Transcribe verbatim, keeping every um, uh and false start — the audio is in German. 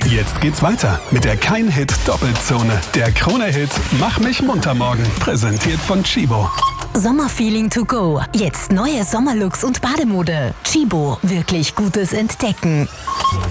Jetzt geht's weiter mit der Kein-Hit-Doppelzone. Der Krone-Hit Mach mich munter morgen. Präsentiert von Chibo. Sommerfeeling to go. Jetzt neue Sommerlooks und Bademode. Chibo. Wirklich gutes Entdecken.